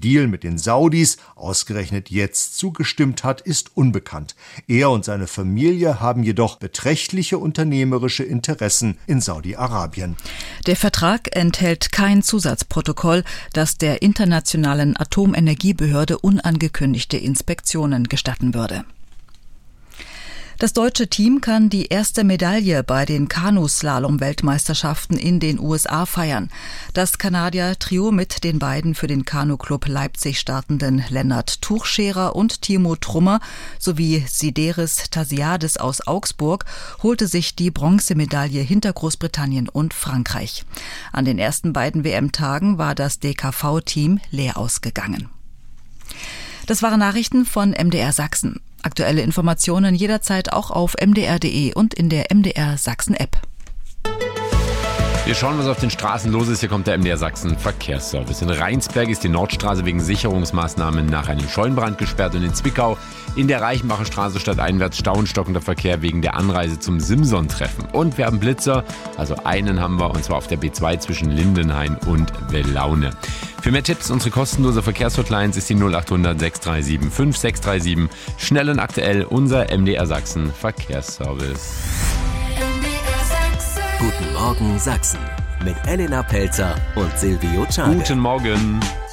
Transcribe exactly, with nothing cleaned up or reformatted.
Deal mit den Saudis ausgerechnet jetzt zugestimmt hat, ist unbekannt. Er und seine Familie haben jedoch beträchtliche unternehmerische Interessen in Saudi-Arabien. Der Vertrag enthält kein Zusatzprotokoll, das der Internationalen Atomenergiebehörde unangekündigte Inspektionen gestatten würde. Das deutsche Team kann die erste Medaille bei den Kanuslalom-Weltmeisterschaften in den U S A feiern. Das Kanadier-Trio mit den beiden für den Kanu-Club Leipzig startenden Lennart Tuchscherer und Timo Trummer sowie Sideris Tasiades aus Augsburg holte sich die Bronzemedaille hinter Großbritannien und Frankreich. An den ersten beiden W M-Tagen war das D K V-Team leer ausgegangen. Das waren Nachrichten von M D R Sachsen. Aktuelle Informationen jederzeit auch auf m d r punkt d e und in der M D R Sachsen-App. Wir schauen, was auf den Straßen los ist. Hier kommt der M D R Sachsen Verkehrsservice. In Rheinsberg ist die Nordstraße wegen Sicherungsmaßnahmen nach einem Scheunenbrand gesperrt und in Zwickau in der Reichenbacher Straße stadteinwärts stauenstockender Verkehr wegen der Anreise zum Simson-Treffen. Und wir haben Blitzer, also einen haben wir, und zwar auf der B zwei zwischen Lindenhain und Wellaune. Für mehr Tipps, unsere kostenlose Verkehrshotlines ist die null acht hundert sechs drei sieben fünf sechs drei sieben. Schnell und aktuell unser M D R Sachsen Verkehrsservice. Guten Morgen Sachsen mit Elena Pelzer und Silvio Czade. Guten Morgen.